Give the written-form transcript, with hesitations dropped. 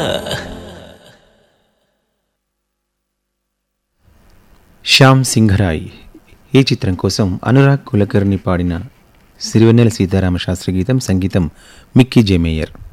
శ్యామ్ సింఘరాయ్ ఈ చిత్రం కోసం అనురాగ్ కులకర్ణి పాడిన సిరివెన్నెల సీతారామ శాస్త్రి గీతం, సంగీతం మిక్కీ జే మేయర్.